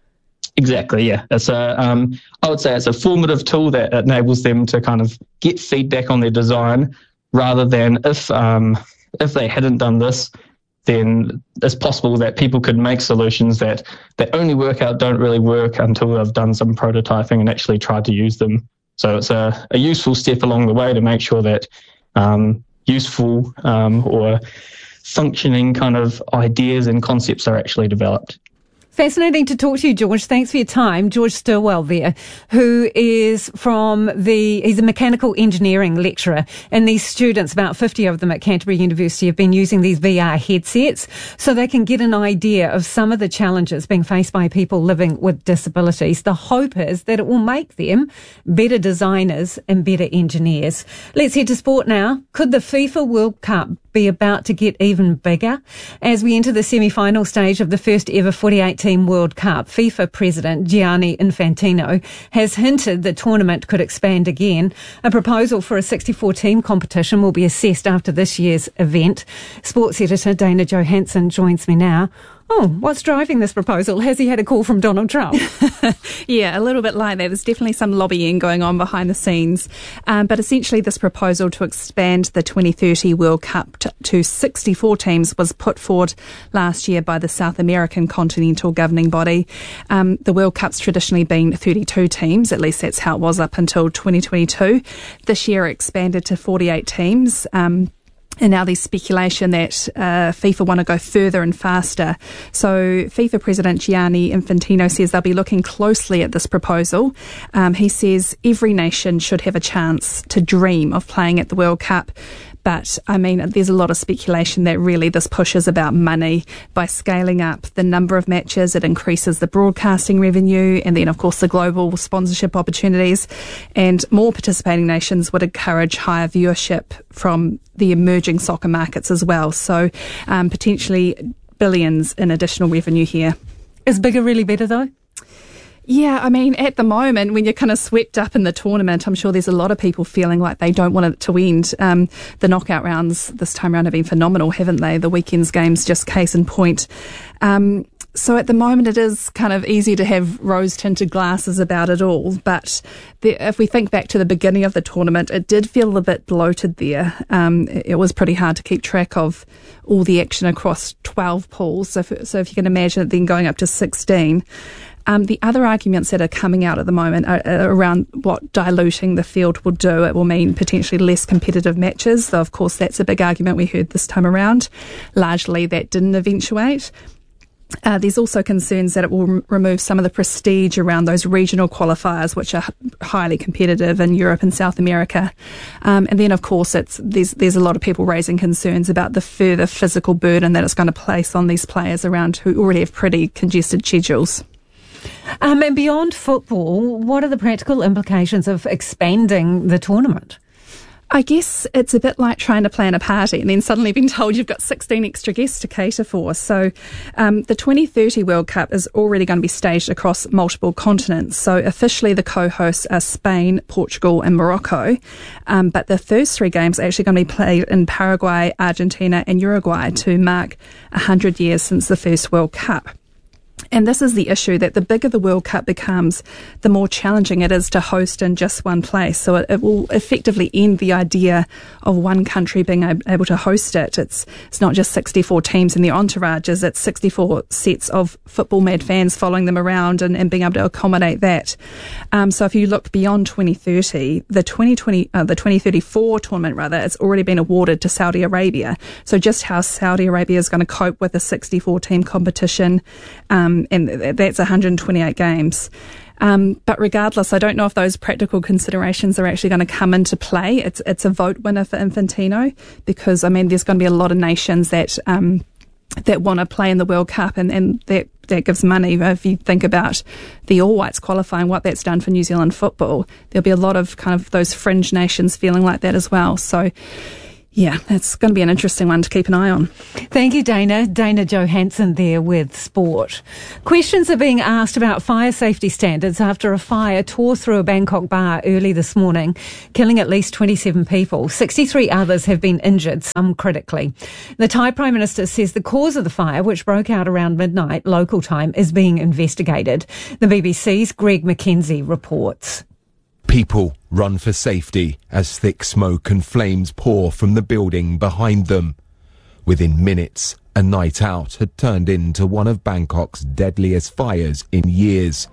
Exactly, yeah. It's a, um, I would say it's a formative tool that enables them to kind of get feedback on their design, rather than if um, if they hadn't done this, then it's possible that people could make solutions that, that only work out don't really work until they've done some prototyping and actually tried to use them. So it's a, a useful step along the way to make sure that um, useful um, or functioning kind of ideas and concepts are actually developed. Fascinating to talk to you, George. Thanks for your time. George Stilwell there, who is from the, he's a mechanical engineering lecturer, and these students, about fifty of them at Canterbury University, have been using these V R headsets so they can get an idea of some of the challenges being faced by people living with disabilities. The hope is that it will make them better designers and better engineers. Let's head to sport now. Could the FIFA World Cup be about to get even bigger? As we enter the semi-final stage of the first ever forty-eight team World Cup, FIFA President Gianni Infantino has hinted the tournament could expand again. A proposal for a sixty-four team competition will be assessed after this year's event. Sports editor Dana Johansson joins me now. Oh, what's driving this proposal? Has he had a call from Donald Trump? Yeah, a little bit like that. There's definitely some lobbying going on behind the scenes. Um, but essentially this proposal to expand the twenty thirty World Cup to, to sixty-four teams was put forward last year by the South American Continental Governing Body. Um, the World Cup's traditionally been thirty-two teams, at least that's how it was up until twenty twenty-two. This year it expanded to forty-eight teams. Um, And now there's speculation that uh, FIFA want to go further and faster. So FIFA President Gianni Infantino says they'll be looking closely at this proposal. Um, he says every nation should have a chance to dream of playing at the World Cup. But, I mean, there's a lot of speculation that really this push is about money. By scaling up the number of matches, it increases the broadcasting revenue and then, of course, the global sponsorship opportunities. And more participating nations would encourage higher viewership from the emerging soccer markets as well. So, um, potentially billions in additional revenue here. Is bigger really better, though? Yeah, I mean, at the moment, when you're kind of swept up in the tournament, I'm sure there's a lot of people feeling like they don't want it to end. Um, the knockout rounds this time around have been phenomenal, haven't they? The weekend's games, just case in point. Um, so at the moment, it is kind of easy to have rose-tinted glasses about it all. But the, if we think back to the beginning of the tournament, it did feel a bit bloated there. Um, it, it was pretty hard to keep track of all the action across twelve pools. So if, so if you can imagine it then going up to sixteen. Um, the other arguments that are coming out at the moment are, are around what diluting the field will do. It will mean potentially less competitive matches, though of course that's a big argument we heard this time around. Largely that didn't eventuate. Uh, there's also concerns that it will r- remove some of the prestige around those regional qualifiers, which are h- highly competitive in Europe and South America. Um, and then, of course, it's there's there's a lot of people raising concerns about the further physical burden that it's going to place on these players around who already have pretty congested schedules. Um, and beyond football, what are the practical implications of expanding the tournament? I guess it's a bit like trying to plan a party and then suddenly being told you've got sixteen extra guests to cater for. So um, the twenty thirty World Cup is already going to be staged across multiple continents. So officially the co-hosts are Spain, Portugal and Morocco. Um, but the first three games are actually going to be played in Paraguay, Argentina and Uruguay to mark one hundred years since the first World Cup. And this is the issue, that the bigger the World Cup becomes, the more challenging it is to host in just one place. So it, it will effectively end the idea of one country being able to host it. It's it's not just sixty-four teams in the entourages, it's sixty-four sets of football mad fans following them around and, and being able to accommodate that. Um, so if you look beyond twenty thirty, the twenty twenty, uh, the twenty thirty-four tournament rather, it's already been awarded to Saudi Arabia. So just how Saudi Arabia is going to cope with a sixty-four team competition, um, and that's one hundred twenty-eight games. Um, but regardless, I don't know if those practical considerations are actually going to come into play. It's it's a vote winner for Infantino because, I mean, there's going to be a lot of nations that um, that want to play in the World Cup, and, and that that gives money. If you think about the All Whites qualifying, what that's done for New Zealand football, there'll be a lot of kind of those fringe nations feeling like that as well. So, yeah, it's going to be an interesting one to keep an eye on. Thank you, Dana. Dana Johansson there with sport. Questions are being asked about fire safety standards after a fire tore through a Bangkok bar early this morning, killing at least twenty-seven people. sixty-three others have been injured, some critically. The Thai Prime Minister says the cause of the fire, which broke out around midnight local time, is being investigated. The B B C's Greg McKenzie reports. People run for safety as thick smoke and flames pour from the building behind them. Within minutes, a night out had turned into one of Bangkok's deadliest fires in years.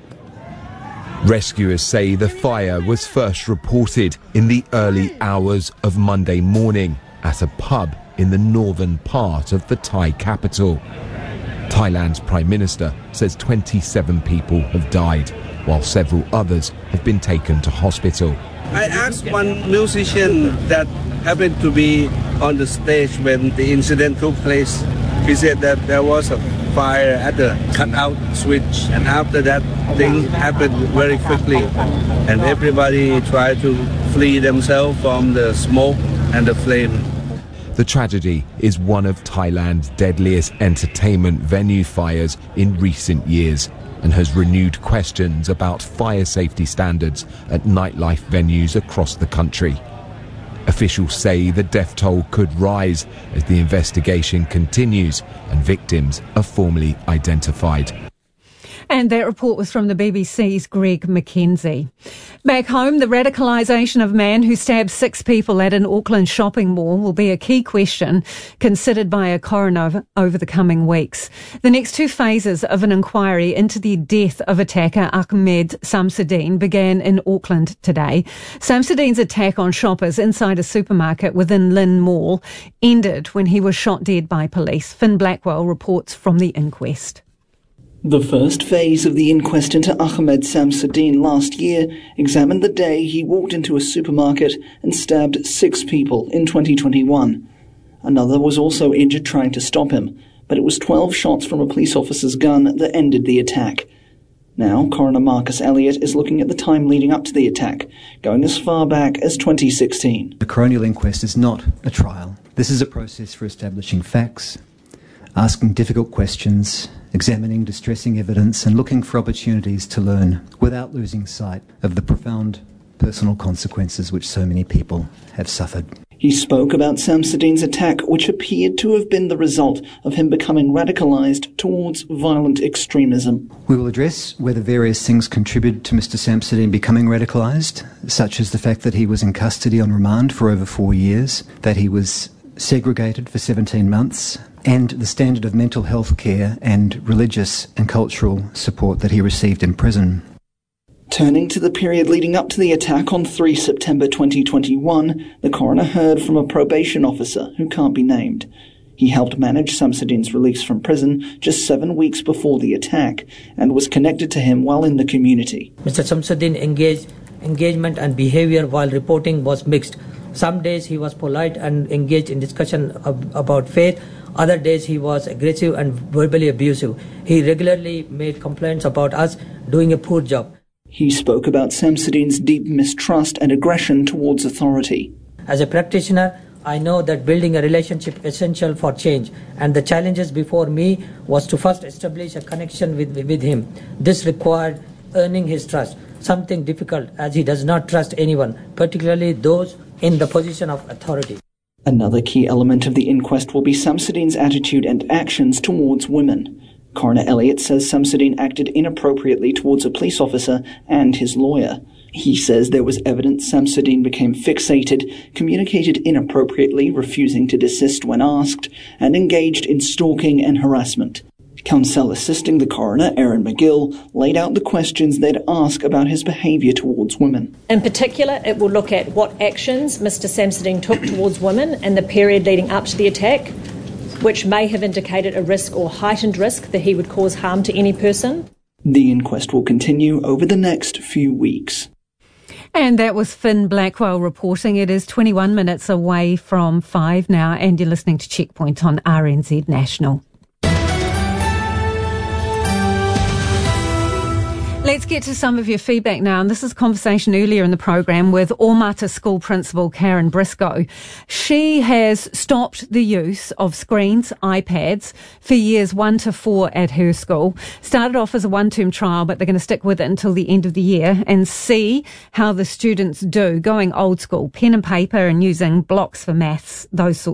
Rescuers say the fire was first reported in the early hours of Monday morning at a pub in the northern part of the Thai capital. Thailand's Prime Minister says twenty-seven people have died, while several others have been taken to hospital. I asked one musician that happened to be on the stage when the incident took place. He said that there was a fire at the cutout switch, and after that thing happened very quickly, and everybody tried to flee themselves from the smoke and the flame. The tragedy is one of Thailand's deadliest entertainment venue fires in recent years, and has renewed questions about fire safety standards at nightlife venues across the country. Officials say the death toll could rise as the investigation continues and victims are formally identified. And that report was from the B B C's Greg McKenzie. Back home, the radicalisation of a man who stabbed six people at an Auckland shopping mall will be a key question considered by a coroner over the coming weeks. The next two phases of an inquiry into the death of attacker Ahmed Samsudeen began in Auckland today. Samsudeen's attack on shoppers inside a supermarket within Lynn Mall ended when he was shot dead by police. Finn Blackwell reports from the inquest. The first phase of the inquest into Ahmed Samsudeen last year examined the day he walked into a supermarket and stabbed six people in twenty twenty-one. Another was also injured trying to stop him, but it was twelve shots from a police officer's gun that ended the attack. Now, Coroner Marcus Elliott is looking at the time leading up to the attack, going as far back as twenty sixteen. The coronial inquest is not a trial. This is a process for establishing facts, asking difficult questions, examining distressing evidence and looking for opportunities to learn without losing sight of the profound personal consequences which so many people have suffered. He spoke about Samsudeen's attack, which appeared to have been the result of him becoming radicalised towards violent extremism. We will address whether various things contributed to Mister Samsudeen becoming radicalised, such as the fact that he was in custody on remand for over four years, that he was segregated for seventeen months, and the standard of mental health care and religious and cultural support that he received in prison. Turning to the period leading up to the attack on the third of September twenty twenty-one, the coroner heard from a probation officer who can't be named. He helped manage Samsudeen's release from prison just seven weeks before the attack and was connected to him while in the community. Mister Samsudeen engaged, engagement and behavior while reporting was mixed. Some days he was polite and engaged in discussion ab- about faith. Other days he was aggressive and verbally abusive. He regularly made complaints about us doing a poor job. He spoke about Samsudeen's deep mistrust and aggression towards authority. As a practitioner, I know that building a relationship is essential for change, and the challenges before me was to first establish a connection with, with him. This required earning his trust, something difficult as he does not trust anyone, particularly those in the position of authority. Another key element of the inquest will be Samsudeen's attitude and actions towards women. Coroner Elliott says Samsudeen acted inappropriately towards a police officer and his lawyer. He says there was evidence Samsudeen became fixated, communicated inappropriately, refusing to desist when asked, and engaged in stalking and harassment. Counsel assisting the coroner, Erin McGill, laid out the questions they'd ask about his behaviour towards women. In particular, it will look at what actions Mister Samsudeen took towards women in the period leading up to the attack, which may have indicated a risk or heightened risk that he would cause harm to any person. The inquest will continue over the next few weeks. And that was Finn Blackwell reporting. It is twenty-one minutes away from five now, and you're listening to Checkpoint on R N Z National. Let's get to some of your feedback now. And this is a conversation earlier in the program with Ormata School Principal Karen Briscoe. She has stopped the use of screens, iPads, for years one to four at her school. Started off as a one-term trial, but they're going to stick with it until the end of the year and see how the students do, going old school, pen and paper and using blocks for maths, those sorts